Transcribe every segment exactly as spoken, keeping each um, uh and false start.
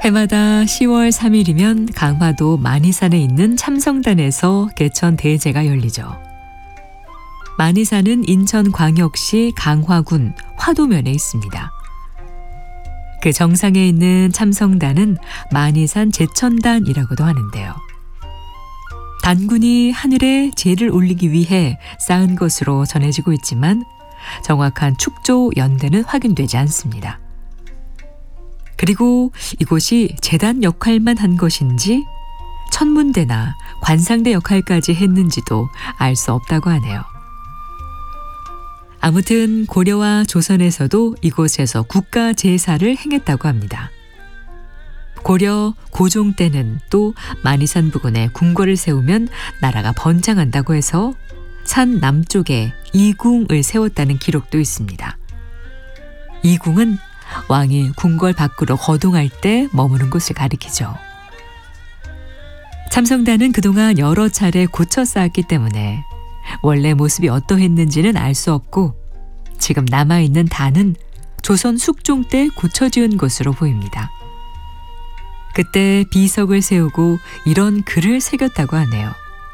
해마다 시월 삼일이면 강화도 만이산에 있는 참성단에서 개천 대제가 열리죠. 만이산은 인천광역시 강화군 화도면에 있습니다. 그 정상에 있는 참성단은 만이산 제천단이라고도 하는데요. 단군이 하늘에 제를 올리기 위해 쌓은 것으로 전해지고 있지만 정확한 축조 연대는 확인되지 않습니다. 그리고 이곳이 제단 역할만 한 것인지 천문대나 관상대 역할까지 했는지도 알 수 없다고 하네요. 아무튼 고려와 조선에서도 이곳에서 국가 제사를 행했다고 합니다. 고려 고종 때는 또 만이산 부근에 궁궐을 세우면 나라가 번창한다고 해서 산 남쪽에 이궁을 세웠다는 기록도 있습니다. 이궁은 왕이 궁궐 밖으로 거동할 때 머무는 곳을 가리키죠. 참성단은 그동안 여러 차례 고쳐 쌓았기 때문에 원래 모습이 어떠했는지는 알 수 없고 지금 남아있는 단은 조선 숙종 때 고쳐 지은 것으로 보입니다. 그때 비석을 세우고 이런 글을 새겼다고 하네요.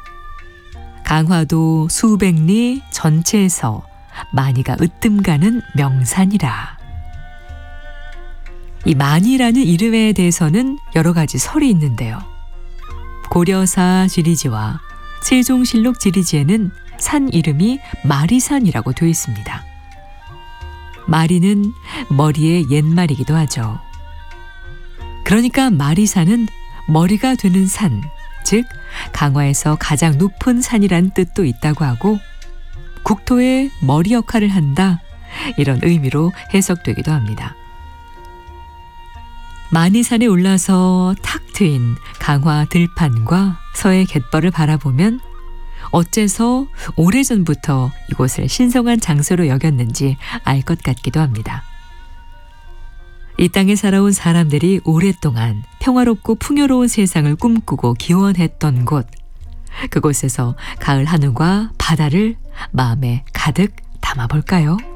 강화도 수백 리 전체에서 만이가 으뜸가는 명산이라. 이 만이라는 이름에 대해서는 여러 가지 설이 있는데요. 고려사 지리지와 세종실록 지리지에는 산 이름이 마리산이라고 되어 있습니다. 마리는 머리의 옛말이기도 하죠. 그러니까 마리산은 머리가 되는 산, 즉 강화에서 가장 높은 산이란 뜻도 있다고 하고 국토의 머리 역할을 한다, 이런 의미로 해석되기도 합니다. 만이산에 올라서 탁 트인 강화 들판과 서해 갯벌을 바라보면 어째서 오래전부터 이곳을 신성한 장소로 여겼는지 알 것 같기도 합니다. 이 땅에 살아온 사람들이 오랫동안 평화롭고 풍요로운 세상을 꿈꾸고 기원했던 곳, 그곳에서 가을 한우와 바다를 마음에 가득 담아볼까요?